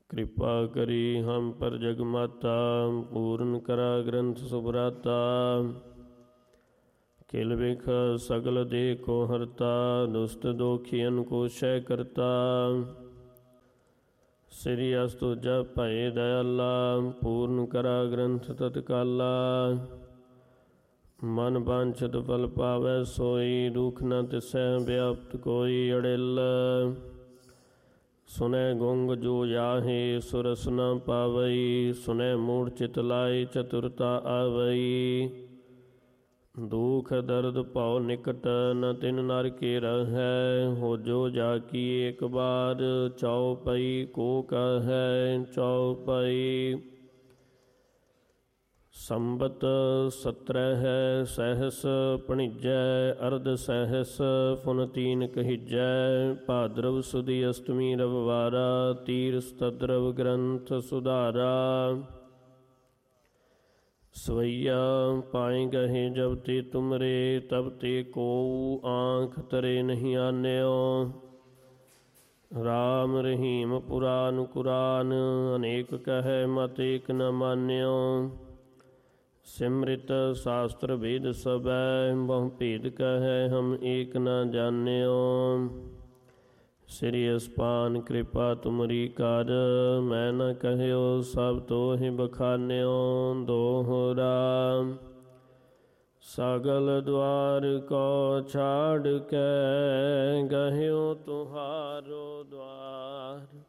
ਕਿਰਪਾ ਕਰੀ ਹਮ ਪਰ ਜਗਮਾਤਾ, ਪੂਰਨ ਕਰਾ ਗ੍ਰੰਥ ਸੁਭਰਾਤਾ। ਕਿਲ ਬਿਖ ਸਗਲ ਦੇਹ ਕੋ ਹਰਤਾ, ਦੁਸਤ ਦੋਖੀਅਨ ਕੋ ਸ਼ੈ ਕਰਤਾ। ਸ੍ਰੀ ਅਸਤੁਜਾ ਭਏ ਦਇਆਲਾ, ਪੂਰਨ ਕਰਾ ਗ੍ਰੰਥ ਤਤਕਾਲਾ। ਮਨ ਬਾਂਛਤ ਫਲ ਪਾਵੈ ਸੋਈ, ਦੁਖ ਨ ਤਿਸੈ ਵਿਆਪਤ ਕੋਈ ਅੜਿਲ। ਸੁਨੈ ਗੁੰਗ ਜੋ ਜਾਹੇ, ਸੁਰਸ ਨ ਪਾਵਈ, ਸੁਨੈ ਮੂੜ ਚਿਤ ਲਾਏ ਚਤੁਰਤਾ ਆਵਈ। ਦੁਖ ਦਰਦ ਭਉ ਨਿਕਟ, ਨ ਤਿਨ ਨਰ ਕੇ ਰਹੈ, ਹੋ ਜੋ ਜਾ ਕੀ ਏਕ ਬਾਰ, ਚਉਪਈ ਕੋ ਕਹੈ ਚਉਪਈ। ਸੰਬਤ 17 ਸਹਿਸ ਭਣਿਜੈ, ਅਰਧ ਸਹਿਸ ਫੁਨ ਤੀਨ ਕਹੀਜੈ। ਭਾਦਰਵ ਸੁਦੀ ਅਸ਼ਟਮੀ ਰਵਿਵਾਰਾ, ਤੀਰ ਸਤਦਰਵ ਗ੍ਰੰਥ ਸੁਧਾਰਾ। ਸਵਈਆ ਪਾਏ ਗਹੇ ਜਬ ਤੇ ਤੁਮਰੇ, ਤਬ ਤੇ ਕੋਊ ਆਂਖ ਤਰੇ ਨਹੀਂ ਆਨਿਓ। ਰਾਮ ਰਹੀਮ ਪੁਰਾਨ ਕੁਰਾਨ, ਅਨੇਕ ਕਹੈ ਮਤ ਏਕ ਨ ਮਾਨਿਓ। ਸਿਮ੍ਰਿਤ ਸ਼ਾਸਤਰ ਵੇਦ ਸਭੈ, ਬਹੁ ਭੇਦ ਕਹੈ ਹਮ ਏਕ ਨ ਜਾਣਿਓ। ਸ੍ਰੀ ਅਸਪਾਨ ਕਿਰਪਾ ਤੁਮਰੀ ਕਰ, ਮੈਂ ਨ ਕਹਿਓ ਸਭ ਤੋਹਿ ਬਖਾਨਿਓ। ਦੋਹਰਾ ਸਗਲ ਦੁਆਰ ਕੋ ਛਾੜ ਕੇ, ਗਹਿਓ ਤੁਹਾਰੋ ਦੁਆਰ।